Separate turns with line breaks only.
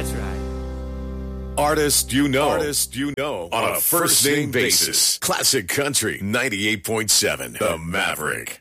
That's right.
Artist you know. On a first name basis. Classic Country 98.7. The Maverick.